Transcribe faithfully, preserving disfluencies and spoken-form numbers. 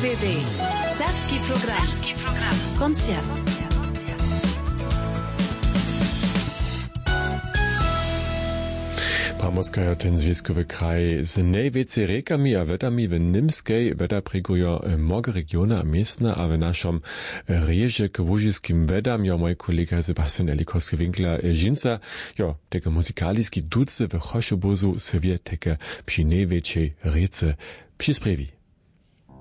W W. Serbski program. Serbski program. Koncert. Pomorska ten związkowy kraj z najwięcej rekami a wedami w Nimskiej weda prikują mnogie regiony a miestna, a w naszym reje k łużiskim wedam ja mój kolega Sebastian Elikowski-Winkler Żinca, ja, teke muzykaliski duce w Choszobozu sobie teke przy najwięcej rece przysprawi.